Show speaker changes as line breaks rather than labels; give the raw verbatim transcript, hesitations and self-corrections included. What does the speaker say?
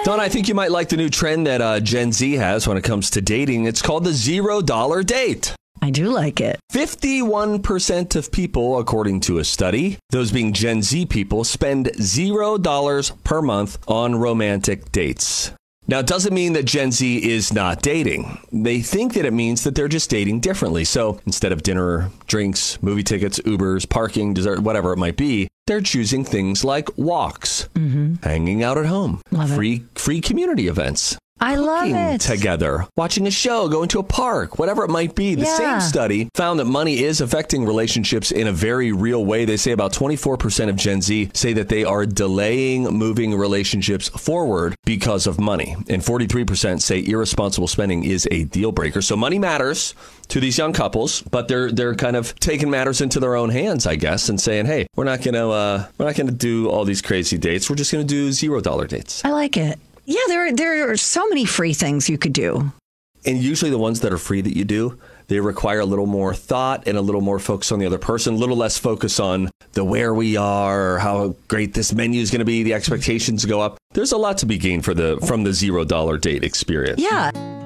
Dawn, I think you might like the new trend that uh, Gen Z has when it comes to dating. It's called the zero dollar date.
I do like it.
fifty-one percent of people, according to a study, those being Gen Z people, spend zero dollars per month on romantic dates. Now, it doesn't mean that Gen Z is not dating. They think that it means that they're just dating differently. So instead of dinner, drinks, movie tickets, Ubers, parking, dessert, whatever it might be, they're choosing things like walks, mm-hmm. hanging out at home,
love
free
it.
free community events.
I love it.
Together, watching a show, going to a park, whatever it might be. The
Yeah.
same study found that money is affecting relationships in a very real way. They say about twenty-four percent of Gen Z say that they are delaying moving relationships forward because of money. And forty-three percent say irresponsible spending is a deal breaker. So money matters to these young couples, but they're they're kind of taking matters into their own hands, I guess, and saying, "Hey, we're not going to uh, we're not going to do all these crazy dates. We're just going to do zero dollar dates."
I like it. Yeah, there, there are so many free things you could do.
And usually the ones that are free that you do, they require a little more thought and a little more focus on the other person, a little less focus on the where we are, or how great this menu is going to be, the expectations go up. There's a lot to be gained for the from the zero dollar date experience.
Yeah.